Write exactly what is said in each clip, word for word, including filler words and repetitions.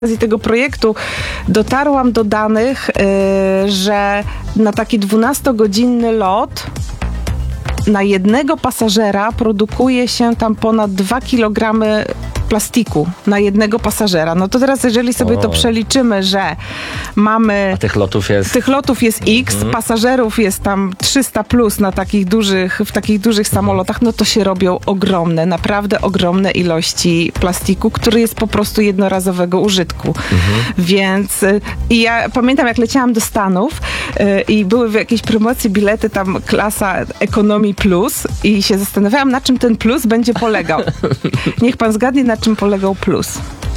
Z tego projektu dotarłam do danych, yy, że na taki dwunastogodzinny lot na jednego pasażera produkuje się tam ponad dwa kilogramy plastiku na jednego pasażera. No to teraz, jeżeli sobie o. to przeliczymy, że mamy... A tych lotów jest... Tych lotów jest X, mhm. pasażerów jest tam trzysta plus na takich dużych, w takich dużych samolotach, no to się robią ogromne, naprawdę ogromne ilości plastiku, który jest po prostu jednorazowego użytku. Mhm. Więc i ja pamiętam, jak leciałam do Stanów yy, i były w jakiejś promocji bilety tam klasa Economy Plus i się zastanawiałam, na czym ten plus będzie polegał. Niech pan zgadnie, na czym polegał plus.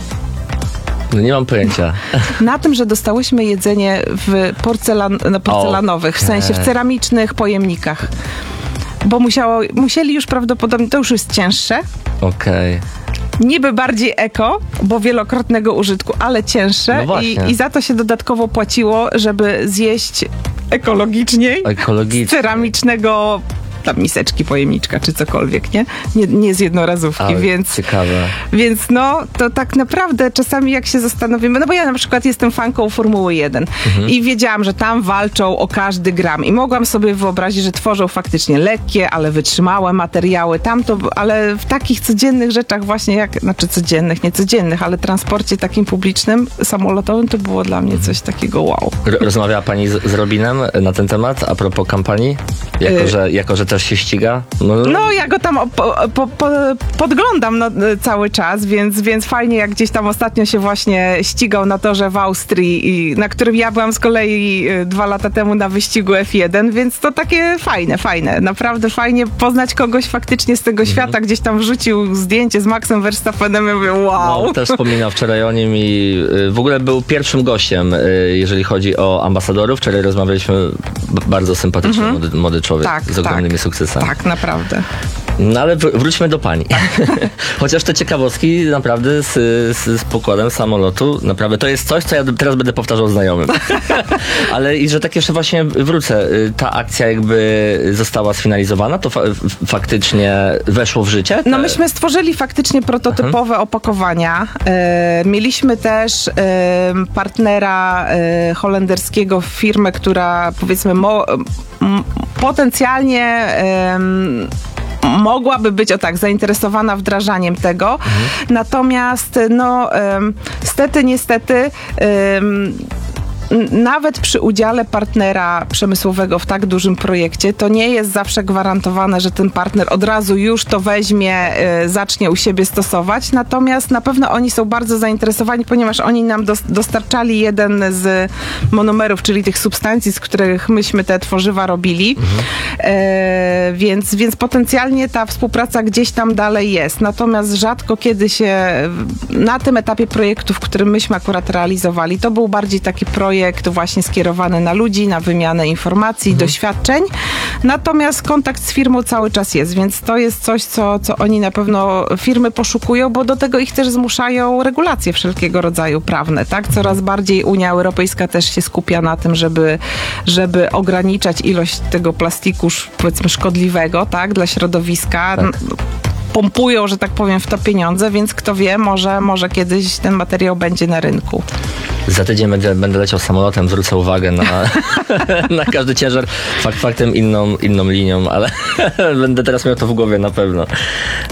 No nie mam pojęcia. Na tym, że dostałyśmy jedzenie w porcelan, no porcelanowych, w sensie w ceramicznych pojemnikach. Bo musiało, musieli już prawdopodobnie, to już jest cięższe. Okej. Okay. Niby bardziej eko, bo wielokrotnego użytku, ale cięższe. No i, I za to się dodatkowo płaciło, żeby zjeść ekologiczniej. Ekologicznie. Z ceramicznego tam miseczki, pojemniczka, czy cokolwiek, nie? Nie, nie z jednorazówki, Ale więc... ciekawe. Więc no, to tak naprawdę czasami jak się zastanowimy, no bo ja na przykład jestem fanką Formuły jeden mhm. i wiedziałam, że tam walczą o każdy gram i mogłam sobie wyobrazić, że tworzą faktycznie lekkie, ale wytrzymałe materiały, tamto, ale w takich codziennych rzeczach właśnie jak, znaczy codziennych, nie codziennych, ale transporcie takim publicznym, samolotowym, to było dla mnie coś takiego wow. Rozmawiała pani z, z Robinem na ten temat, a propos kampanii? Jako, y- że, jako, że też się ściga? No, no ja go tam po, po, po, podglądam no, cały czas, więc, więc fajnie, jak gdzieś tam ostatnio się właśnie ścigał na torze w Austrii, i, na którym ja byłam z kolei dwa lata temu na wyścigu F jeden, więc to takie fajne, fajne. Naprawdę fajnie poznać kogoś faktycznie z tego mhm. świata. Gdzieś tam wrzucił zdjęcie z Maxem Verstappenem i mówię, wow. No, też wspominał wczoraj o nim i w ogóle był pierwszym gościem, jeżeli chodzi o ambasadorów. Wczoraj rozmawialiśmy, bardzo sympatyczny, mhm. młody, młody człowiek tak, z ogromnymi tak, sukcesami. Tak, naprawdę. No ale wr- wróćmy do pani. Chociaż te ciekawostki naprawdę z, z, z pokładem samolotu, naprawdę to jest coś, co ja teraz będę powtarzał znajomym. Ale i że tak jeszcze właśnie wrócę, ta akcja jakby została sfinalizowana, to fa- faktycznie weszło w życie? No myśmy stworzyli faktycznie prototypowe Aha. opakowania. E, mieliśmy też e, partnera e, holenderskiego, firmę, która powiedzmy mo- m- potencjalnie e, mogłaby być, o tak, zainteresowana wdrażaniem tego. Mhm. Natomiast, no, um, stety, niestety, um, nawet przy udziale partnera przemysłowego w tak dużym projekcie, to nie jest zawsze gwarantowane, że ten partner od razu już to weźmie, y, zacznie u siebie stosować. Natomiast na pewno oni są bardzo zainteresowani, ponieważ oni nam dos- dostarczali jeden z monomerów, czyli tych substancji, z których myśmy te tworzywa robili. Mhm. E, więc, więc potencjalnie ta współpraca gdzieś tam dalej jest. Natomiast rzadko kiedy się na tym etapie projektu, w którym myśmy akurat realizowali, to był bardziej taki projekt właśnie skierowany na ludzi, na wymianę informacji, mhm. doświadczeń. Natomiast kontakt z firmą cały czas jest, więc to jest coś, co, co oni na pewno firmy poszukują, bo do tego ich też zmuszają regulacje wszelkiego rodzaju prawne, tak? Coraz bardziej Unia Europejska też się skupia na tym, żeby, żeby ograniczać ilość tego plastiku, powiedzmy, szkodliwego, tak? Dla środowiska. Tak. Pompują, że tak powiem, w to pieniądze, więc kto wie, może, może kiedyś ten materiał będzie na rynku. Za tydzień będę, będę leciał samolotem, zwrócę uwagę na, na każdy ciężar. Fakt faktem inną, inną linią, ale będę teraz miał to w głowie na pewno.